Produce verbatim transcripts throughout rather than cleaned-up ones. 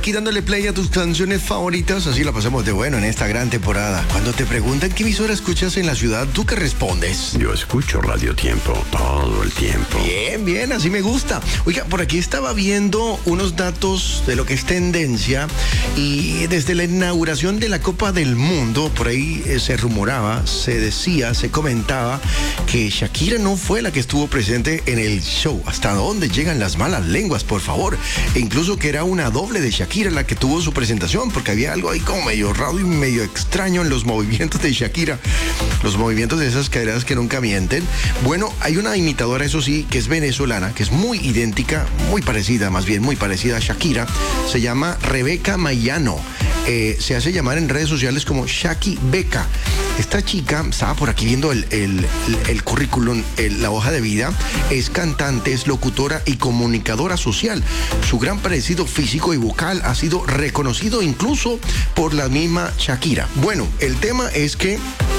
aquí dándole play a tus canciones favoritas, así la pasamos de bueno en esta gran temporada. Cuando te preguntan qué emisora escuchas en la ciudad, ¿tú qué respondes? Yo escucho Radio Tiempo todo el tiempo. Bien, bien, así me gusta. Oiga, por aquí estaba viendo unos datos de lo que es tendencia y desde la inauguración de la Copa del Mundo, por ahí eh, se rumoraba, se decía, se comentaba que Shakira no fue la que estuvo presente en el show. ¿Hasta dónde llegan las malas lenguas, por favor? E incluso que era una doble de Shakira la que tuvo su presentación, porque había algo ahí como medio raro y medio extraño en los movimientos de Shakira, los movimientos de esas caderas que nunca mienten. Bueno, hay una imitadora, eso sí, que es venezolana, que es muy idéntica, muy parecida, más bien muy parecida a Shakira. Se llama Rebeca Mayano. Eh, se hace llamar en redes sociales como Shaki Beca. Esta chica, estaba por aquí viendo el, el, el, el currículum, el, la hoja de vida, es cantante, es locutora y comunicadora social. Su gran parecido físico y vocal ha sido reconocido incluso por la misma Shakira. Bueno, el tema es que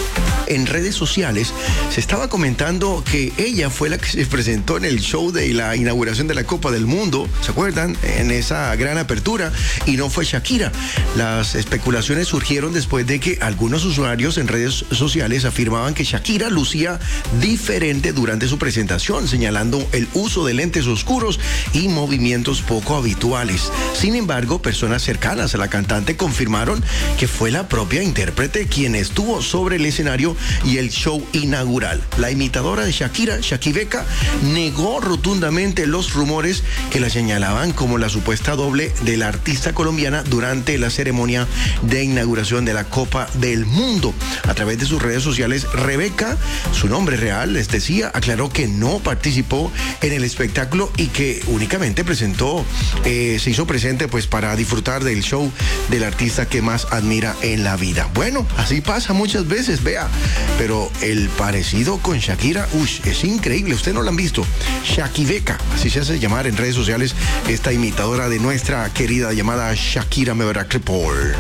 en redes sociales se estaba comentando que ella fue la que se presentó en el show de la inauguración de la Copa del Mundo, ¿se acuerdan? En esa gran apertura, y no fue Shakira. Las especulaciones surgieron después de que algunos usuarios en redes sociales afirmaban que Shakira lucía diferente durante su presentación, señalando el uso de lentes oscuros y movimientos poco habituales. Sin embargo, personas cercanas a la cantante confirmaron que fue la propia intérprete quien estuvo sobre el escenario y el show inaugural. La imitadora de Shakira, Shaki Beca, negó rotundamente los rumores que la señalaban como la supuesta doble de la artista colombiana durante la ceremonia de inauguración de la Copa del Mundo. A través de sus redes sociales, Rebeca, su nombre real, les decía, aclaró que no participó en el espectáculo y que únicamente presentó, eh, se hizo presente pues para disfrutar del show del artista que más admira en la vida. Bueno, así pasa muchas veces, vea. Pero el parecido con Shakira, uy, es increíble. Usted no lo han visto. Shaki Beca, así se hace llamar en redes sociales esta imitadora de nuestra querida llamada Shakira Meveracrepol.